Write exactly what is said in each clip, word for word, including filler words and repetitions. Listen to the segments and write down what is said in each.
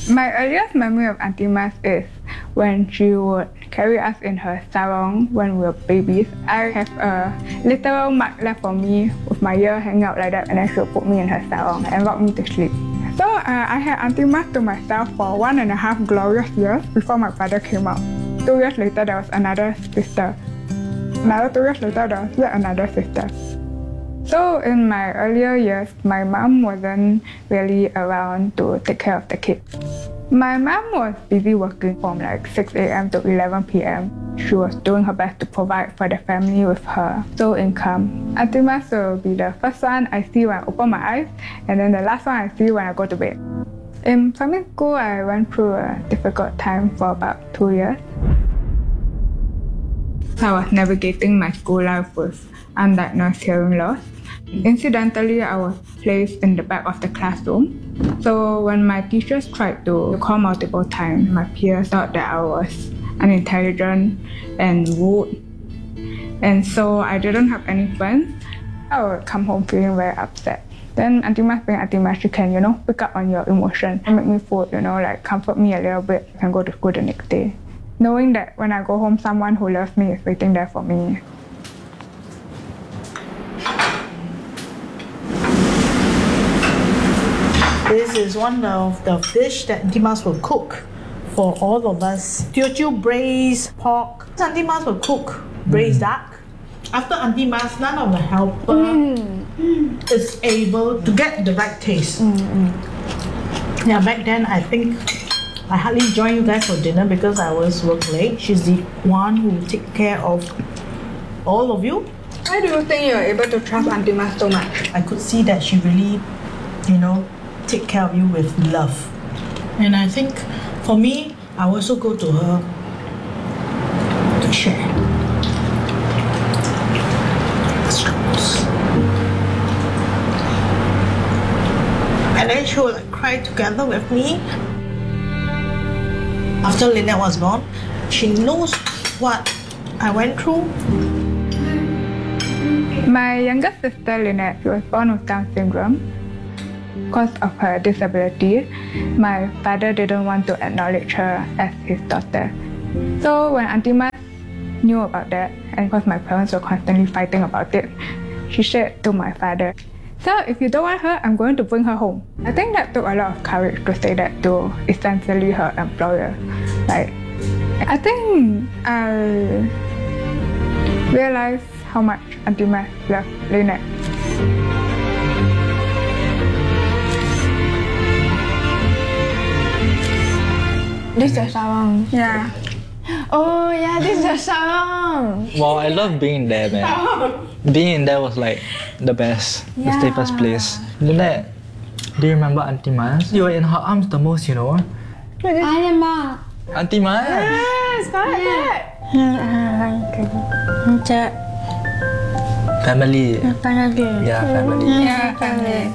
My earliest memory of Auntie Mas is when she would carry us in her sarong when we were babies. I have a literal mark left for me with my ear hanging out like that, and then she would put me in her sarong and rock me to sleep. So uh, I had Auntie Mas to myself for one and a half glorious years before my father came out. Two years later, there was another sister. Another two years later, there was yet another sister. So in my earlier years, my mom wasn't really around to take care of the kids. My mom was busy working from like six a.m. to eleven p.m. She was doing her best to provide for the family with her sole income. Auntie Mas will be the first one I see when I open my eyes, and then the last one I see when I go to bed. In primary school, I went through a difficult time for about two years. I was navigating my school life with undiagnosed hearing loss. Incidentally, I was placed in the back of the classroom. So when my teachers tried to call multiple times, my peers thought that I was unintelligent and rude. And so I didn't have any friends. I would come home feeling very upset. Then Auntie Mas being Auntie Mas, she can, you know, pick up on your emotion and make me food, you know, like comfort me a little bit and go to school the next day. Knowing that when I go home, someone who loves me is waiting there for me. This is one of the fish that Auntie Mas will cook for all of us. Teochew braised pork. Auntie Mas will cook braised mm. duck. After Auntie Mas, none of the helper mm. is able to get the right taste. Mm. Yeah, back then I think I hardly joined you guys for dinner because I was work late. She's the one who take care of all of you. Why do you think you're able to trust Auntie Mas so much? I could see that she really, you know, take care of you with love. And I think for me, I also go to her to share. And then she will like, cry together with me. After Lynette was born, she knows what I went through. My younger sister Lynette, she was born with Down syndrome. Because of her disability, my father didn't want to acknowledge her as his daughter. So when Auntie Mas knew about that, and because my parents were constantly fighting about it, she said to my father, "So if you don't want her, I'm going to bring her home." I think that took a lot of courage to say that to essentially her employer. Like, I think I realized how much Auntie Mas loved Lynette. This is the sarong. Yeah. Oh yeah, this is the sarong. Wow, I love being there, man. Being in there was like the best, Yeah. the safest place. Lynette, do you remember Auntie Mas? You were in her arms the most, you know. I am a. Auntie Mas. Yes, correct. Macam Family. family. Yeah, family. Yeah, family.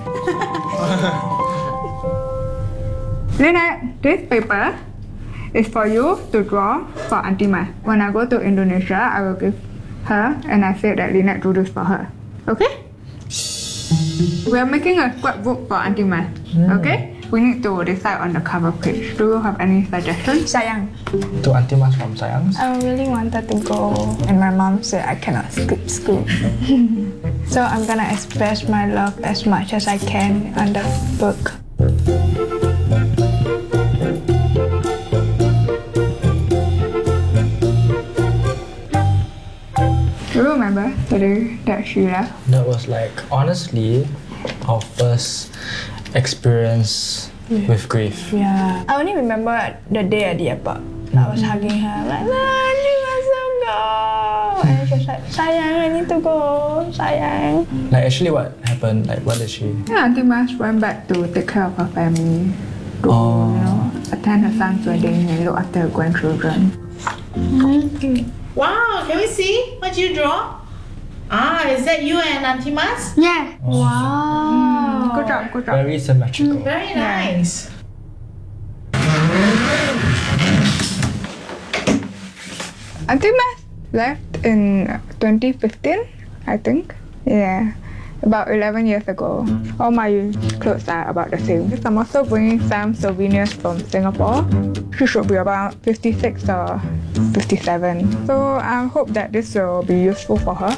Lynette, this paper is for you to draw for Auntie Mas. When I go to Indonesia, I will give her, and I said that Lynette drew this for her. Okay? We are making a scrapbook for Auntie Mas. Mm. Okay? We need to decide on the cover page. Do you have any suggestions? Sayang. To Auntie Mas from Sayang. I really wanted to go, and my mom said I cannot skip school. So I'm gonna express my love as much as I can on the book. Do you remember the day that she left? That was like, honestly, our first experience Yeah. with grief. Yeah. I only remember the day at the airport. I was hugging her, like, "Ah, you must go." And she was like, "Sayang, I need to go. Sayang." Like, actually, what happened? Like, what did she? Yeah, Auntie Mas went back to take care of her family. To, Oh. you know, attend her son's wedding and look after her grandchildren. Wow, can we see what you draw? Ah, is that you and Auntie Mas? Yeah. Wow. Good job, good job. Very symmetrical. Very nice. Auntie Mas left in twenty fifteen, I think. Yeah. about eleven years ago. All my clothes are about the same. I'm also bringing some souvenirs from Singapore. She should be about fifty-six or fifty-seven. So I hope that this will be useful for her.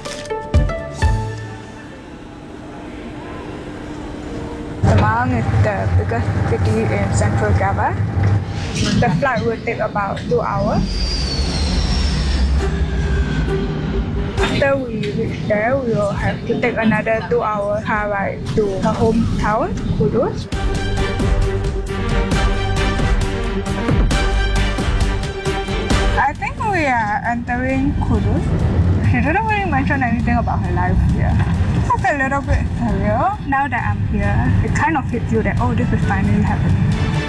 Semang is the biggest city in Central Java. The flight will take about two hours. After we reach there, we will have to take another two hour car ride to her hometown, Kudus. I think we are entering Kudus. She didn't really mention anything about her life here. It's a little bit surreal. Now that I'm here, it kind of hits you that, oh, this is finally happening.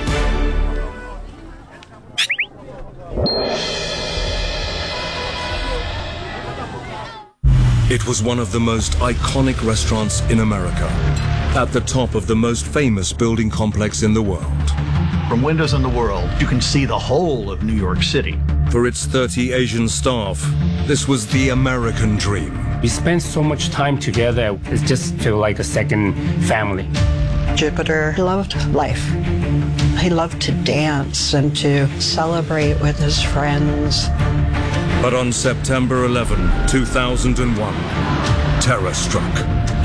It was one of the most iconic restaurants in America, at the top of the most famous building complex in the world. From windows in the world, you can see the whole of New York City. For its thirty Asian staff, this was the American dream. We spent so much time together, it just feels like a second family. Jupiter loved life. He loved to dance and to celebrate with his friends. But on September eleventh, two thousand one, terror struck.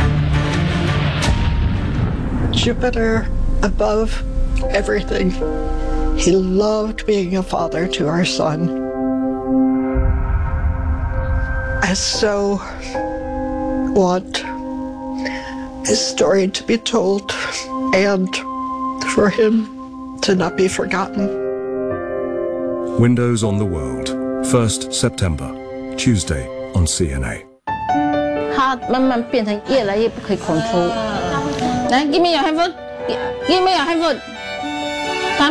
Jupiter above everything. He loved being a father to our son. I so want his story to be told and for him to not be forgotten. Windows on the World, first September, Tuesday on C N A. 他慢慢变成越来越不可以 control。来 ，give me your handphone， give me your handphone。Come。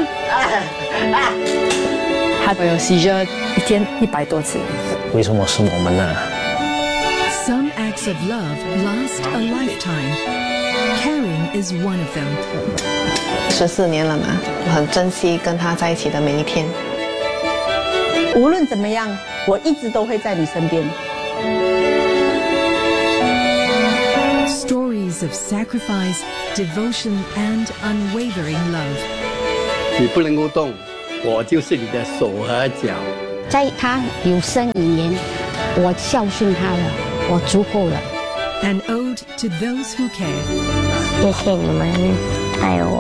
他有 seizure 一天一百多次。 为什么是我们呢？ Some acts of love last a lifetime. Caring is one of them. 十四年了嘛，我很珍惜跟他在一起的每一天。无论怎么样，我一直都会在你身边。 Stories of sacrifice, devotion, and unwavering love. 你不能够动，我就是你的手和脚。 在他有生以年，我孝顺他了，我足够了。 An ode to those who care. 谢谢你们爱我。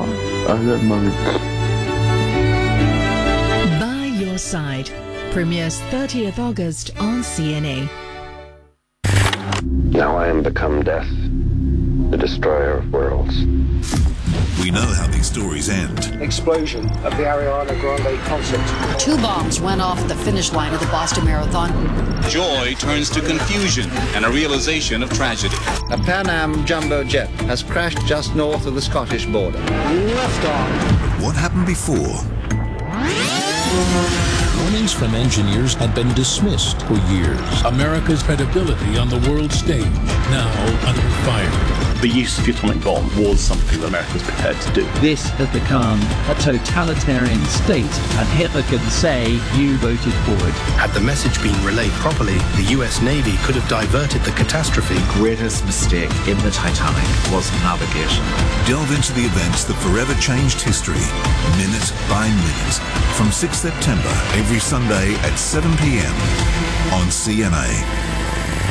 By Your Side premieres thirtieth August on C N A. Now I am become death, the destroyer of worlds. We know how these stories end. Explosion of the Ariana Grande concert. Two bombs went off the finish line of the Boston Marathon. Joy turns to confusion and a realization of tragedy. A Pan Am jumbo jet has crashed just north of the Scottish border. Left on. But what happened before? Warnings from engineers had been dismissed for years. America's credibility on the world stage now under fire. The use of the atomic bomb was something that America was prepared to do. This has become a totalitarian state, and Hitler could say, you voted for it. Had the message been relayed properly, the U S Navy could have diverted the catastrophe. The greatest mistake in the Titanic was navigation. Delve into the events that forever changed history, minute by minute, from sixth September, every Sunday at seven p m on C N A.